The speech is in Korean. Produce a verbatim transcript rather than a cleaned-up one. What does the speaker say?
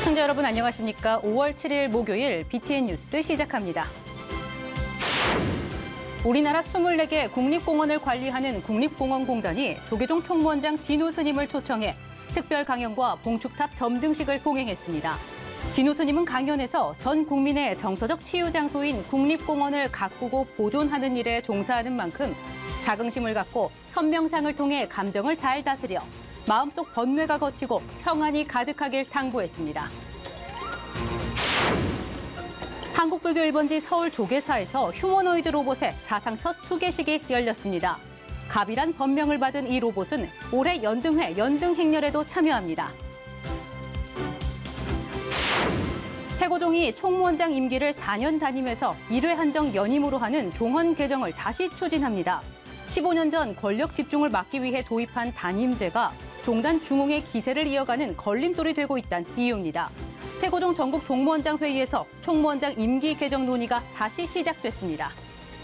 시청자 여러분 안녕하십니까? 오월 칠일 목요일 비티엔 뉴스 시작합니다. 우리나라 스물네 개 국립공원을 관리하는 국립공원공단이 조계종 총무원장 진우 스님을 초청해 특별 강연과 봉축탑 점등식을 봉행했습니다. 진우 스님은 강연에서 전 국민의 정서적 치유 장소인 국립공원을 가꾸고 보존하는 일에 종사하는 만큼 자긍심을 갖고 선명상을 통해 감정을 잘 다스려 마음속 번뇌가 거치고 평안이 가득하길 당부했습니다. 한국불교 일 번지 서울 조계사에서 휴머노이드 로봇의 사상 첫 수계식이 열렸습니다. 갑이란 법명을 받은 이 로봇은 올해 연등회 연등 행렬에도 참여합니다. 태고종이 총무원장 임기를 사 년 단임해서 일 회 한정 연임으로 하는 종헌 개정을 다시 추진합니다. 십오 년 전 권력 집중을 막기 위해 도입한 단임제가 종단 중흥의 기세를 이어가는 걸림돌이 되고 있다는 이유입니다. 태고종 전국 총무원장 회의에서 총무원장 임기 개정 논의가 다시 시작됐습니다.